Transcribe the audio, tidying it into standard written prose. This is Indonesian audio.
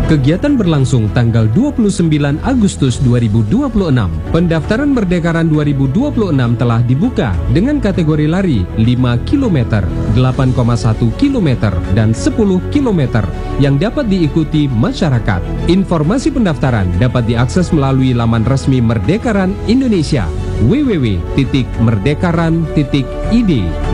Kegiatan berlangsung tanggal 29 Agustus 2026. Pendaftaran Merdekaran 2026 telah dibuka dengan kategori lari 5 km, 8,1 km, dan 10 km yang dapat diikuti masyarakat. Informasi pendaftaran dapat diakses melalui laman resmi Merdekaran Indonesia www.merdekaran.id.